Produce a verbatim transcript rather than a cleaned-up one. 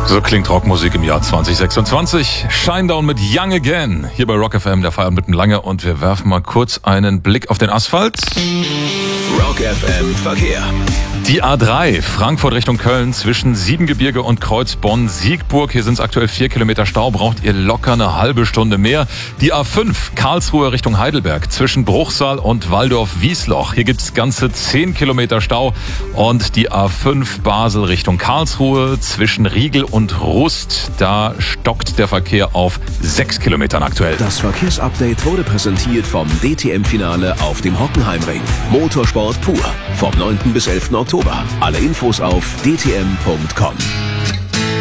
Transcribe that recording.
So klingt Rockmusik im Jahr zwanzig sechsundzwanzig. Shinedown mit Young Again. Hier bei Rock F M, der Feierabend mit dem Lange. Und wir werfen mal kurz einen Blick auf den Asphalt. Rock F M Verkehr. Die A drei, Frankfurt Richtung Köln, zwischen Siebengebirge und Kreuz Bonn-Siegburg. Hier sind es aktuell vier Kilometer Stau, braucht ihr locker eine halbe Stunde mehr. Die A fünf, Karlsruhe Richtung Heidelberg, zwischen Bruchsal und Waldorf-Wiesloch. Hier gibt es ganze zehn Kilometer Stau. Und die A fünf, Basel Richtung Karlsruhe, zwischen Riegel und Rust. Da stockt der Verkehr auf sechs Kilometern aktuell. Das Verkehrsupdate wurde präsentiert vom D T M-Finale auf dem Hockenheimring. Motorsport pur. Vom neunten bis elften Oktober. Alle Infos auf d t m punkt com.